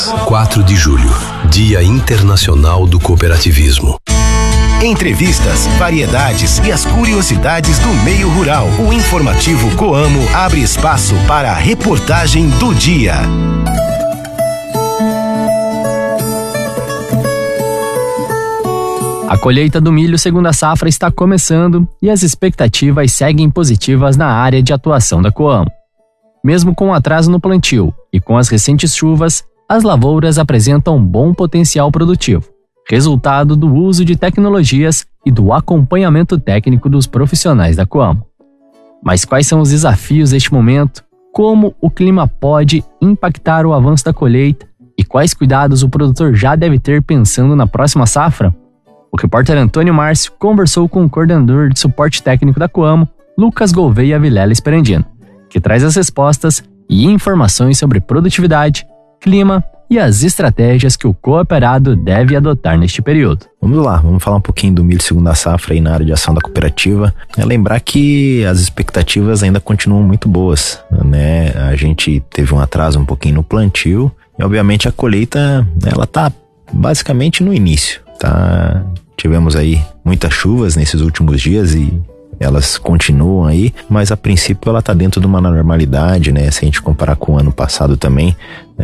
4 de julho, Dia Internacional do Cooperativismo. Entrevistas, variedades e as curiosidades do meio rural. O informativo Coamo abre espaço para a reportagem do dia. A colheita do milho segunda safra está começando e as expectativas seguem positivas na área de atuação da Coamo. Mesmo com o atraso no plantio e com as recentes chuvas, as lavouras apresentam bom potencial produtivo, resultado do uso de tecnologias e do acompanhamento técnico dos profissionais da Coamo. Mas quais são os desafios deste momento? Como o clima pode impactar o avanço da colheita e quais cuidados o produtor já deve ter pensando na próxima safra? O repórter Antônio Márcio conversou com o coordenador de suporte técnico da Coamo, Lucas Gouveia Vilela Esperandino, que traz as respostas e informações sobre produtividade, clima e as estratégias que o cooperado deve adotar neste período. Vamos lá, vamos falar um pouquinho do milho segunda safra aí na área de ação da cooperativa. Lembrar que as expectativas ainda continuam muito boas, né? A gente teve um atraso um pouquinho no plantio e obviamente a colheita, ela tá basicamente no início, tá? Tivemos aí muitas chuvas nesses últimos dias e elas continuam aí, mas a princípio ela tá dentro de uma normalidade, né? Se a gente comparar com o ano passado também,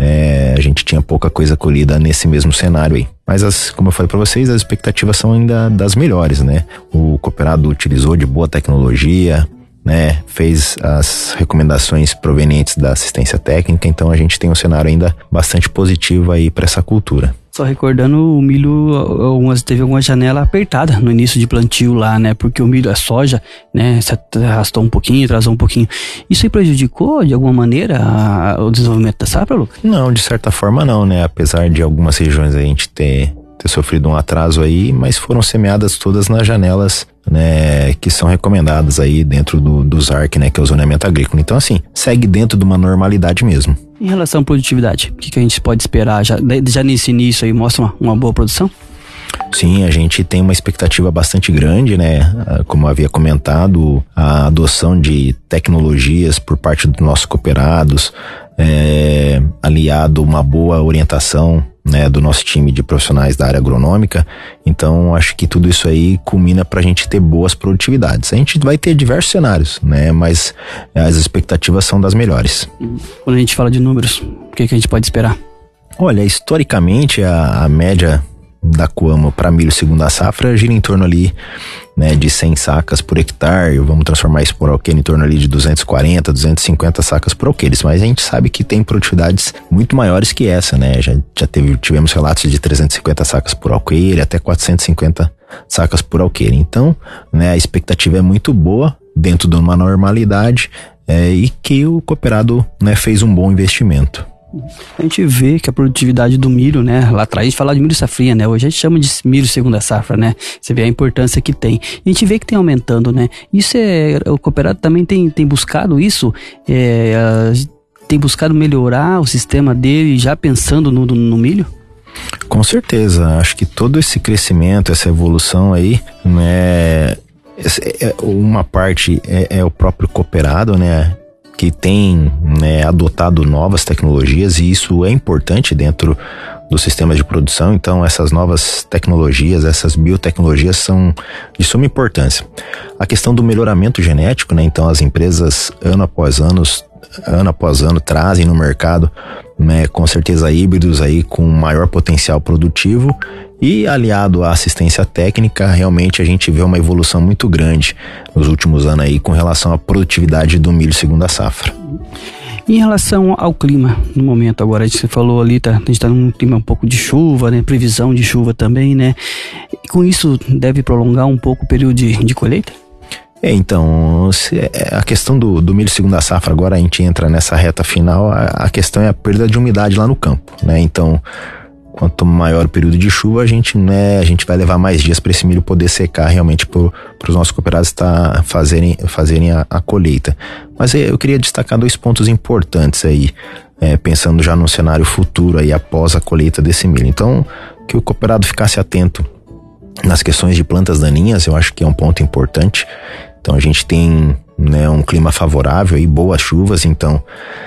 a gente tinha pouca coisa colhida nesse mesmo cenário aí. Mas como eu falei para vocês, as expectativas são ainda das melhores, né? O cooperado utilizou de boa tecnologia, né? Fez as recomendações provenientes da assistência técnica, então a gente tem um cenário ainda bastante positivo aí para essa cultura. Só recordando, o milho teve alguma janela apertada no início de plantio lá, né? Porque o milho, a soja, né, se arrastou um pouquinho, atrasou um pouquinho. Isso aí prejudicou, de alguma maneira, o desenvolvimento da safra, Lucas? Não, de certa forma não, né? Apesar de algumas regiões a gente ter sofrido um atraso aí, mas foram semeadas todas nas janelas, né, que são recomendadas aí dentro do ZARC, né, que é o zoneamento agrícola. Então, assim, segue dentro de uma normalidade mesmo. Em relação à produtividade, o que a gente pode esperar? Já nesse início aí mostra uma boa produção? Sim, a gente tem uma expectativa bastante grande, né? Como eu havia comentado, a adoção de tecnologias por parte dos nossos cooperados, aliado a uma boa orientação, né, do nosso time de profissionais da área agronômica. Então, acho que tudo isso aí culmina para a gente ter boas produtividades. A gente vai ter diversos cenários, né? Mas as expectativas são das melhores. Quando a gente fala de números, o que a gente pode esperar? Olha, historicamente, a média da Coamo para milho segunda safra gira em torno ali, né, de 100 sacas por hectare. Vamos transformar isso por alqueire em torno ali de 240, 250 sacas por alqueire. Mas a gente sabe que tem produtividades muito maiores que essa, né? Tivemos relatos de 350 sacas por alqueire até 450 sacas por alqueire. Então, né, a expectativa é muito boa dentro de uma normalidade, e que o cooperado, né, fez um bom investimento. A gente vê que a produtividade do milho, né, lá atrás a gente falava de milho safrinha, né, hoje a gente chama de milho segunda safra, né, você vê a importância que tem, e a gente vê que tem aumentando, né, isso o cooperado também tem buscado isso, tem buscado melhorar o sistema dele já pensando no milho? Com certeza, acho que todo esse crescimento, essa evolução aí, né, uma parte é o próprio cooperado, né, que tem, né, adotado novas tecnologias, e isso é importante dentro dos sistemas de produção. Então, essas novas tecnologias, essas biotecnologias são de suma importância. A questão do melhoramento genético, né, então as empresas ano após ano trazem no mercado, né, com certeza híbridos aí com maior potencial produtivo, e aliado à assistência técnica, realmente a gente vê uma evolução muito grande nos últimos anos aí com relação à produtividade do milho segunda safra. Em relação ao clima, no momento agora, a gente falou ali, a gente está num clima um pouco de chuva, né, previsão de chuva também, né, e com isso deve prolongar um pouco o período de colheita? Então, a questão do milho segunda safra, agora a gente entra nessa reta final, a questão é a perda de umidade lá no campo, né? Então, quanto maior o período de chuva, a gente vai levar mais dias para esse milho poder secar realmente para os nossos cooperados fazerem a colheita. Mas eu queria destacar 2 pontos importantes aí, pensando já no cenário futuro aí após a colheita desse milho. Então, que o cooperado ficasse atento nas questões de plantas daninhas, eu acho que é um ponto importante. Então a gente tem, né, um clima favorável e boas chuvas, então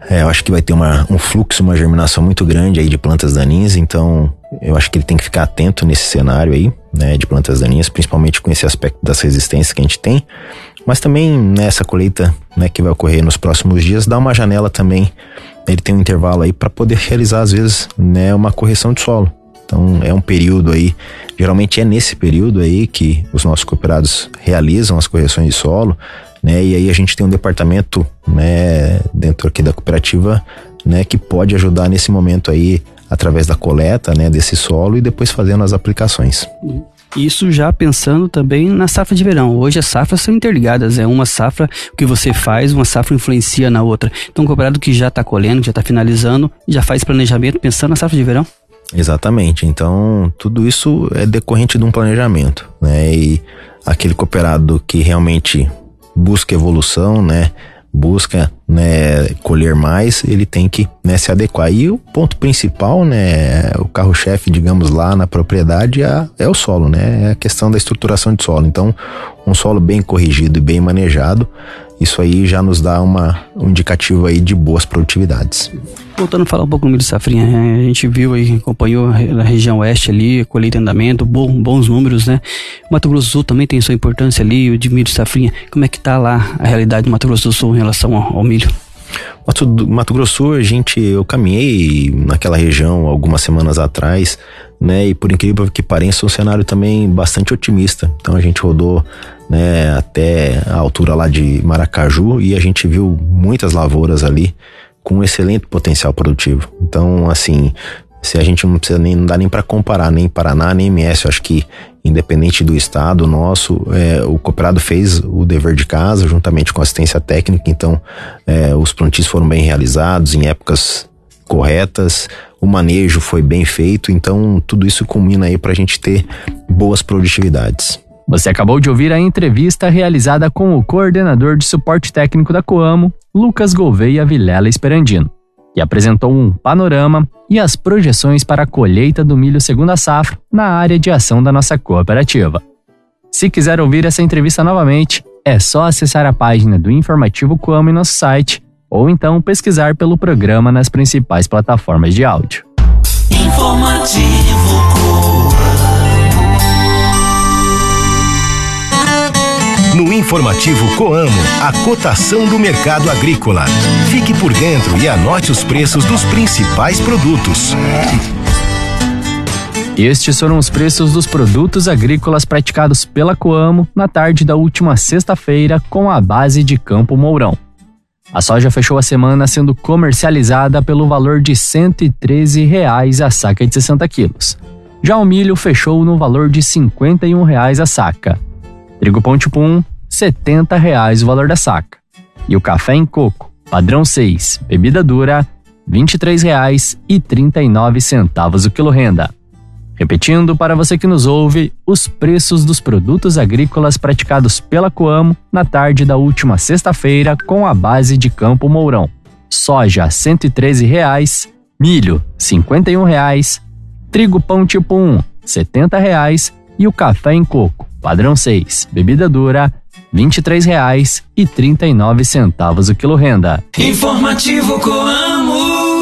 eu acho que vai ter um fluxo, uma germinação muito grande aí de plantas daninhas, então eu acho que ele tem que ficar atento nesse cenário aí, né, de plantas daninhas, principalmente com esse aspecto das resistências que a gente tem, mas também nessa colheita, né, que vai ocorrer nos próximos dias, dá uma janela também, ele tem um intervalo aí para poder realizar às vezes, né, uma correção de solo. Então é um período aí, geralmente é nesse período aí que os nossos cooperados realizam as correções de solo, né? E aí a gente tem um departamento, né, dentro aqui da cooperativa, né, que pode ajudar nesse momento aí, através da coleta, né, desse solo e depois fazendo as aplicações. Isso já pensando também na safra de verão. Hoje as safras são interligadas, é uma safra que você faz, uma safra influencia na outra. Então o cooperado que já está colhendo, que já está finalizando, já faz planejamento pensando na safra de verão? Exatamente, então tudo isso é decorrente de um planejamento, né? E aquele cooperado que realmente busca evolução, né? Busca, né, colher mais, ele tem que, né, se adequar. E o ponto principal, né, o carro-chefe, digamos, lá na propriedade é o solo, né? É a questão da estruturação de solo. Então, um solo bem corrigido e bem manejado, isso aí já nos dá um indicativo aí de boas produtividades. Voltando a falar um pouco do milho safrinha, a gente viu aí, acompanhou na região oeste ali, colheita em andamento, bons números, né? O Mato Grosso do Sul também tem sua importância ali, o de milho safrinha. Como é que tá lá a realidade do Mato Grosso do Sul em relação ao milho? Mato Grosso do Sul, eu caminhei naquela região algumas semanas atrás, né? E por incrível que pareça, um cenário também bastante otimista. Então a gente rodou, né, até a altura lá de Maracaju e a gente viu muitas lavouras ali com um excelente potencial produtivo. Então, assim, se a gente não precisa não dá nem para comparar, nem Paraná, nem MS, eu acho que independente do estado nosso, o cooperado fez o dever de casa juntamente com assistência técnica, então os plantios foram bem realizados em épocas corretas, o manejo foi bem feito, então tudo isso culmina aí para a gente ter boas produtividades. Você acabou de ouvir a entrevista realizada com o coordenador de suporte técnico da Coamo, Lucas Gouveia Vilela Esperandino, que apresentou um panorama e as projeções para a colheita do milho segunda safra na área de ação da nossa cooperativa. Se quiser ouvir essa entrevista novamente, é só acessar a página do Informativo Coamo em nosso site ou então pesquisar pelo programa nas principais plataformas de áudio. Informativo Coamo. No Informativo Coamo, a cotação do mercado agrícola. Fique por dentro e anote os preços dos principais produtos. Estes foram os preços dos produtos agrícolas praticados pela Coamo na tarde da última sexta-feira com a base de Campo Mourão. A soja fechou a semana sendo comercializada pelo valor de R$ 113,00 a saca de 60 quilos. Já o milho fechou no valor de R$ 51,00 a saca. Trigo Pão Tipo 1, R$ 70,00 o valor da saca. E o café em coco, padrão 6, bebida dura, R$ 23,39 o quilo renda. Repetindo para você que nos ouve, os preços dos produtos agrícolas praticados pela Coamo na tarde da última sexta-feira com a base de Campo Mourão. Soja R$ 113,00, milho R$ 51,00, trigo Pão Tipo 1 R$ 70,00 e o café em coco, padrão 6, bebida dura, R$ 23,39 o quilo renda. Informativo Coamo.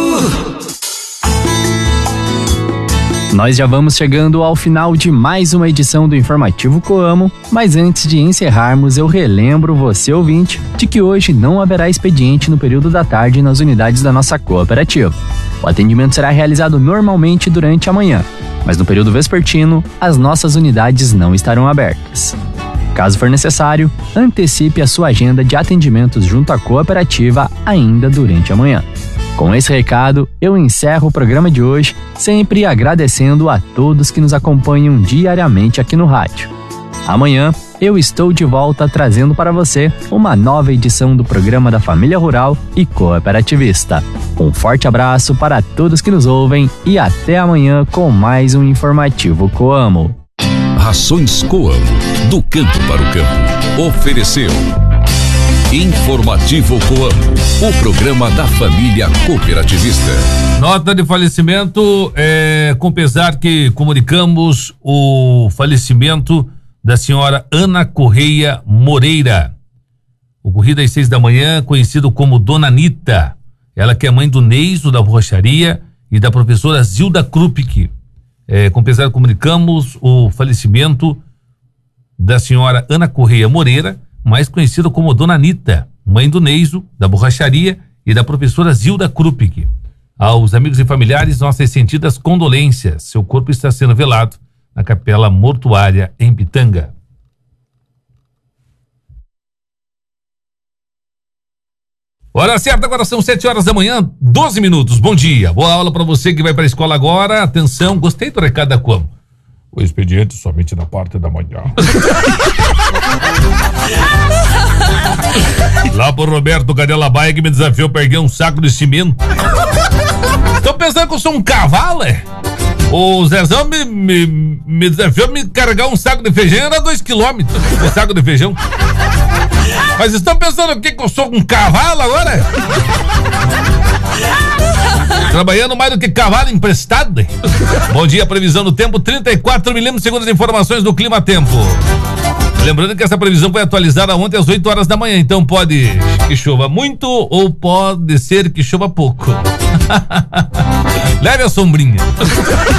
Nós já vamos chegando ao final de mais uma edição do Informativo Coamo, mas antes de encerrarmos, eu relembro você, ouvinte, de que hoje não haverá expediente no período da tarde nas unidades da nossa cooperativa. O atendimento será realizado normalmente durante a manhã, mas no período vespertino, as nossas unidades não estarão abertas. Caso for necessário, antecipe a sua agenda de atendimentos junto à cooperativa ainda durante a manhã. Com esse recado, eu encerro o programa de hoje, sempre agradecendo a todos que nos acompanham diariamente aqui no rádio. Amanhã, eu estou de volta trazendo para você uma nova edição do programa da Família Rural e Cooperativista. Um forte abraço para todos que nos ouvem e até amanhã com mais um Informativo Coamo. Rações Coamo, do campo para o campo. Ofereceu Informativo Coamo, o programa da família cooperativista. Nota de falecimento, com pesar que comunicamos o falecimento da senhora Ana Correia Moreira, ocorrida às 6 da manhã, conhecido como Dona Anita. Ela que é mãe do Neiso da Borracharia e da professora Zilda Krupke. Com pesar comunicamos o falecimento da senhora Ana Correia Moreira, mais conhecida como Dona Anita, mãe do Neiso da Borracharia e da professora Zilda Krupke. Aos amigos e familiares, nossas sentidas condolências. Seu corpo está sendo velado na capela mortuária em Pitanga. Hora certa, agora são 7 horas da manhã, 12 minutos. Bom dia, boa aula para você que vai para a escola agora. Atenção, gostei do recado da Coamo. O expediente somente na parte da manhã. Lá pro Roberto Cadela Baia que me desafiou a pegar um saco de cimento. Tô pensando que eu sou um cavalo, O Zezão me desafiou a me carregar um saco de feijão, era 2 quilômetros o saco de feijão. Mas estão pensando o que eu sou um cavalo agora? Trabalhando mais do que cavalo emprestado. Bom dia, previsão do tempo, 34 milímetros segundo as informações do Clima Tempo. Lembrando que essa previsão foi atualizada ontem às 8 horas da manhã, então pode que chova muito ou pode ser que chova pouco. Leve a sombrinha.